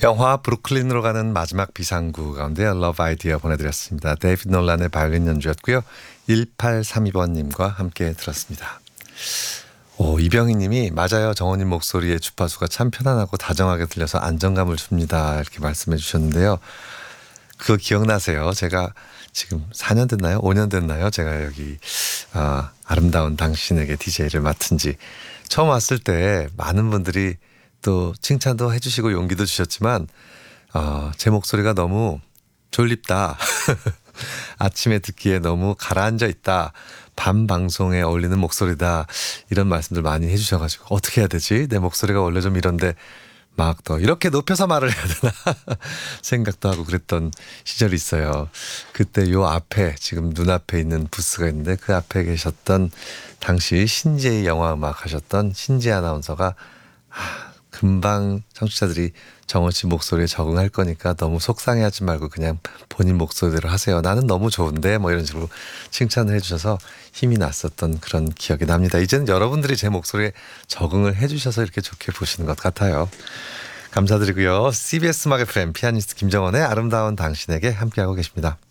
영화 브루클린으로 가는 마지막 비상구 가운데 러브 아이디어 보내드렸습니다. 데이비드 놀란의 바이올린 연주였고요. 1832번님과 함께 들었습니다. 이병희 님이 맞아요. 정원님 목소리의 주파수가 참 편안하고 다정하게 들려서 안정감을 줍니다. 이렇게 말씀해 주셨는데요. 그거 기억나세요? 제가 지금 4년 됐나요? 5년 됐나요? 제가 여기 아름다운 당신에게 DJ를 맡은 지 처음 왔을 때 많은 분들이 또 칭찬도 해주시고 용기도 주셨지만 제 목소리가 너무 졸립다. 아침에 듣기에 너무 가라앉아 있다. 밤 방송에 어울리는 목소리다. 이런 말씀들 많이 해주셔가지고 어떻게 해야 되지? 내 목소리가 원래 좀 이런데 막 더 이렇게 높여서 말을 해야 되나 생각도 하고 그랬던 시절이 있어요. 그때 요 앞에 지금 눈앞에 있는 부스가 있는데 그 앞에 계셨던 당시 신재희 영화음악 하셨던 신재희 아나운서가 금방 청취자들이 정원 씨 목소리에 적응할 거니까 너무 속상해하지 말고 그냥 본인 목소리대로 하세요. 나는 너무 좋은데 뭐 이런 식으로 칭찬을 해주셔서 힘이 났었던 그런 기억이 납니다. 이제는 여러분들이 제 목소리에 적응을 해주셔서 이렇게 좋게 보시는 것 같아요. 감사드리고요. CBS 음악 FM 피아니스트 김정원의 아름다운 당신에게 함께하고 계십니다.